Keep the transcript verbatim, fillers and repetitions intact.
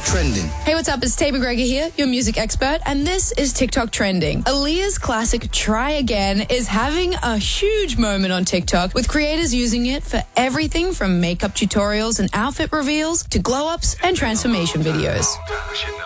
Trending. Hey, what's up? It's Tay McGregor here, your music expert, and this is TikTok Trending. Aaliyah's classic Try Again is having a huge moment on TikTok, with creators using it for everything from makeup tutorials and outfit reveals to glow-ups and transformation videos.